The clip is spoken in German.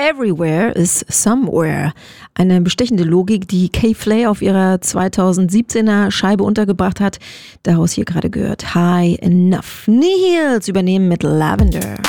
Everywhere is Somewhere. Eine bestechende Logik, die K-Flay auf ihrer 2017er Scheibe untergebracht hat. Daraus hier gerade gehört High Enough. Nihils übernehmen mit Lavender.